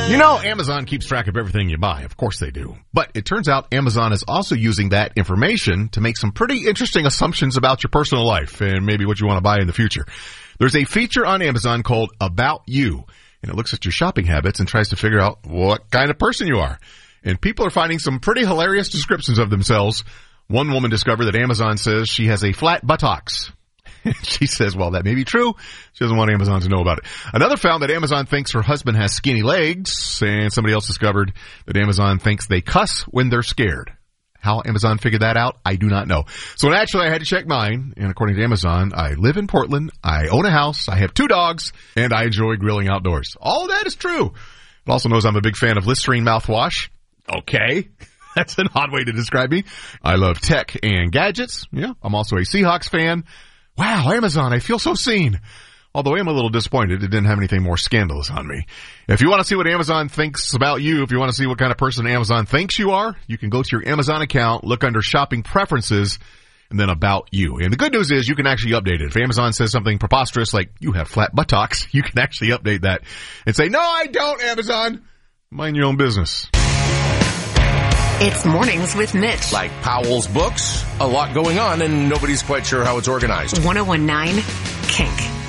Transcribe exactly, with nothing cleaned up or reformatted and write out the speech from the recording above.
You know, Amazon keeps track of everything you buy. Of course they do. But it turns out Amazon is also using that information to make some pretty interesting assumptions about your personal life and maybe what you want to buy in the future. There's a feature on Amazon called About You, and it looks at your shopping habits and tries to figure out what kind of person you are. And people are finding some pretty hilarious descriptions of themselves. One woman discovered that Amazon says she has a flat buttocks. She says, well, that may be true. She doesn't want Amazon to know about it. Another found that Amazon thinks her husband has skinny legs, and somebody else discovered that Amazon thinks they cuss when they're scared. How Amazon figured that out, I do not know. So naturally, I had to check mine, and according to Amazon, I live in Portland, I own a house, I have two dogs, and I enjoy grilling outdoors. All of that is true. It also knows I'm a big fan of Listerine mouthwash. Okay. That's an odd way to describe me. I love tech and gadgets. Yeah, I'm also a Seahawks fan. Wow, Amazon, I feel so seen. Although I am a little disappointed it didn't have anything more scandalous on me. If you want to see what Amazon thinks about you, if you want to see what kind of person Amazon thinks you are, you can go to your Amazon account, look under shopping preferences, and then About You. And the good news is you can actually update it. If Amazon says something preposterous like you have flat buttocks, you can actually update that and say, no, I don't, Amazon. Mind your own business. It's Mornings with Mitch. Like Powell's books, a lot going on, and nobody's quite sure how it's organized. one oh one nine Kink.